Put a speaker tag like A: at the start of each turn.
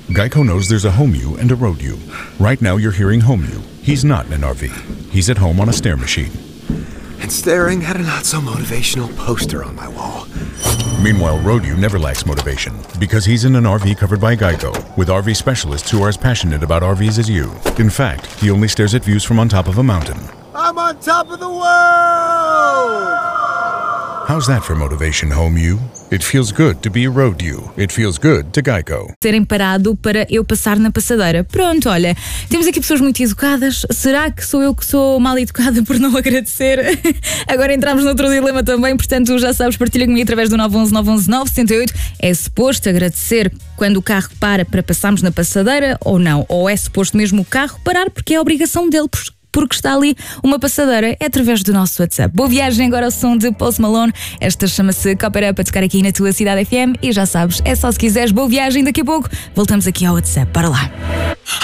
A: Geico knows there's a home you and a road you. Right now you're hearing home you. He's not in an RV. He's at home on a stair machine.
B: And staring at a not-so-motivational poster on my wall.
A: Meanwhile, road you never lacks motivation because he's in an RV covered by Geico with RV specialists who are as passionate about RVs as you. In fact, he only stares at views from on top of a mountain.
B: I'm on top of the world!
A: How's that for motivation, home you? It feels good to be a road you. It feels good to Geico.
C: Terem parado para eu passar na passadeira. Pronto, olha, temos aqui pessoas muito educadas. Será que sou eu que sou mal educada por não agradecer? Agora entramos noutro dilema também, portanto já sabes, partilha comigo através do 911 911 978. É suposto agradecer quando o carro para passarmos na passadeira ou não? Ou é suposto mesmo o carro parar porque é a obrigação dele, porque está ali uma passadeira? É através do nosso WhatsApp. Boa viagem agora ao som de Post Malone. Esta chama-se Copper Up, a tocar aqui na tua Cidade FM. E já sabes, é só se quiseres. Boa viagem, daqui a pouco voltamos aqui ao WhatsApp. Para lá.